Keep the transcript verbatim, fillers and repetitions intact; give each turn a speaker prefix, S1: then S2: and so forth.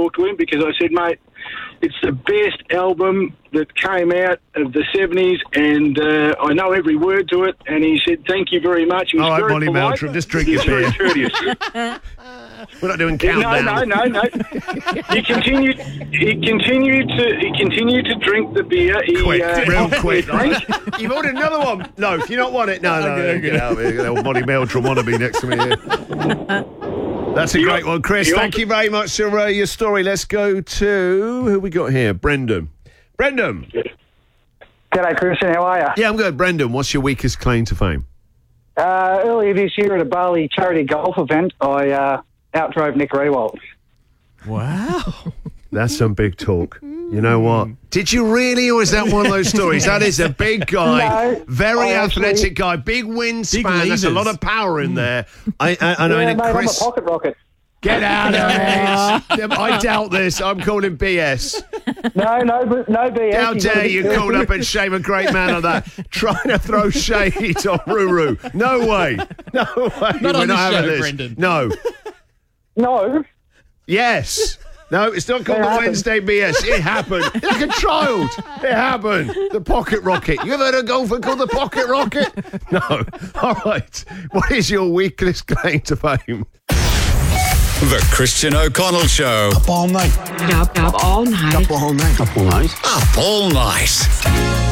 S1: talked to him because I said, mate, it's the best album that came out of the seventies, and uh, I know every word to it. And he said, thank you very much. He was
S2: All right,
S1: very
S2: Molly
S1: polite.
S2: Meldrum, just drink
S1: He
S2: your
S1: was very
S2: beer.
S1: courteous.
S2: We're not doing
S1: No,
S2: countdown.
S1: no, no, no. He continued. He continued to. He continued to drink the beer. He,
S2: Quick,
S1: uh,
S2: real
S1: offered
S2: quick.
S1: me a drink.
S2: You've ordered another one. No, if you not want it, no, no,
S3: Okay,
S2: get
S3: okay.
S2: out of here. Old Molly Meldrum wannabe next to me here. That's a
S1: You
S2: great
S1: want-
S2: one, Chris.
S1: you
S2: Thank
S1: want-
S2: you very much for uh, your story. Let's go to who we got here. Brendan. Brendan.
S4: G'day, Christian. How are you?
S2: Yeah, I'm good. Brendan, what's your weakest claim to fame?
S4: Uh, earlier this year at a Bali charity golf event, I uh, outdrove Nick Rewalt.
S3: Wow.
S2: That's some big talk. You know what? Did you really, or is that one of those stories? That is a big guy,
S4: No,
S2: very
S4: I
S2: athletic
S4: actually-
S2: guy, big wingspan. There's a
S3: levers.
S2: lot of power in there. I, I, I know
S4: Yeah,
S2: that
S4: mate,
S2: Chris.
S4: I'm a pocket rocket.
S2: Get out of it! I doubt this. I'm calling B S.
S4: No, no, but no B S.
S2: How
S4: You've got
S2: dare
S4: to be
S2: you
S4: careful.
S2: call up and shame a great man on that? Trying to throw shade on Ruru. No way. No way.
S3: Not
S2: We're
S3: on the
S2: having
S3: show,
S2: this.
S3: Brendan.
S2: No.
S4: No.
S2: Yes. No, it's not called
S4: It
S2: the
S4: happened.
S2: Wednesday B S. It happened. Like a child. It happened. The pocket rocket. You ever heard of a golfer called the pocket rocket? No. All right. What is your weakest claim to fame?
S5: The Christian O'Connell Show.
S6: Up all night.
S7: Up, up all night.
S6: Up all night. Up all night.
S5: Up all night.